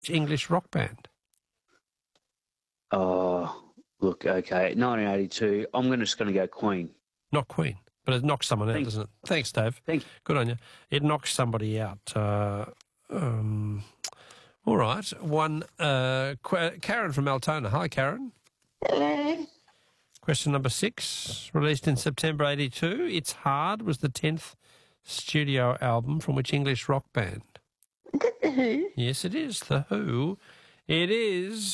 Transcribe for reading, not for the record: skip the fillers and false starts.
English rock band? Oh, look, okay, 1982. I'm just going to go Queen. Not Queen, but it knocks someone out, doesn't it? Thanks, Dave. Thank you. Good on you. It knocks somebody out. All right. Karen from Altona. Hi, Karen. Hello. Question number 6, released in September 82. It's Hard was the 10th studio album from which English rock band? Is it The Who? Yes, it is. The Who. It is